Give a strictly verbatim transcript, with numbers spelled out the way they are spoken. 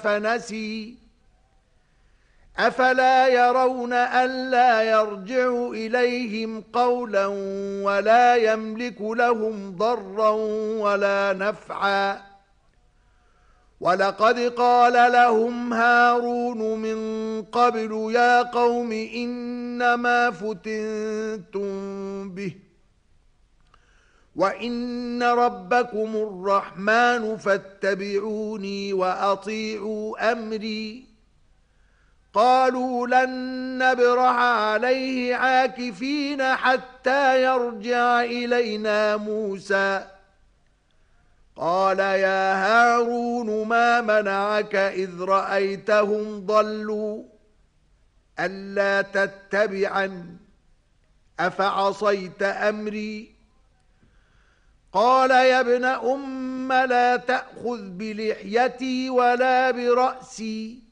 فنسي أفلا يرون ألا يرجع إليهم قولا ولا يملك لهم ضرا ولا نفعا ولقد قال لهم هارون من قبل يا قوم إنما فتنتم به وإن ربكم الرحمن فاتبعوني وأطيعوا أمري قالوا لن نبرح عليه عاكفين حتى يرجع إلينا موسى قال يا هارون ما منعك إذ رأيتهم ضلوا ألا تتبعن أفعصيت أمري قال يا ابن أم لا تأخذ بلحيتي ولا برأسي